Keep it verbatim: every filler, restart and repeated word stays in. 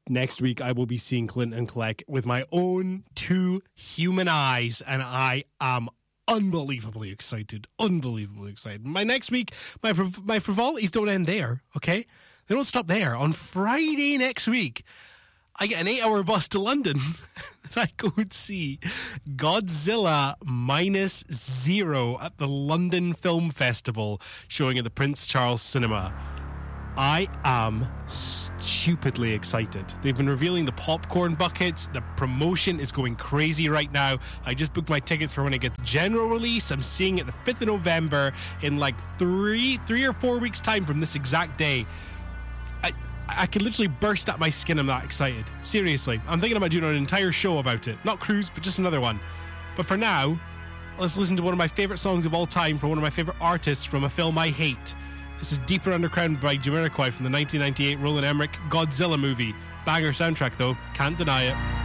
next week I will be seeing Clint and Collect with my own two human eyes, and I am unbelievably excited. Unbelievably excited. My next week, my my frivolities don't end there, okay? They don't stop there. On Friday next week, I get an eight-hour bus to London that I go and see Godzilla Minus Zero at the London Film Festival, showing at the Prince Charles Cinema. I am stupidly excited. They've been revealing the popcorn buckets. The promotion is going crazy right now. I just booked my tickets for when it gets general release. I'm seeing it the fifth of November in like three, three or four weeks' time from this exact day. I, I could literally burst at my skin. I'm that excited. Seriously. I'm thinking about doing an entire show about it. Not Cruise, but just another one. But for now, let's listen to one of my favourite songs of all time from one of my favourite artists from a film I hate. This is Deeper Underground by Jamiroquai from the nineteen ninety-eight Roland Emmerich Godzilla movie. Banger soundtrack though, can't deny it.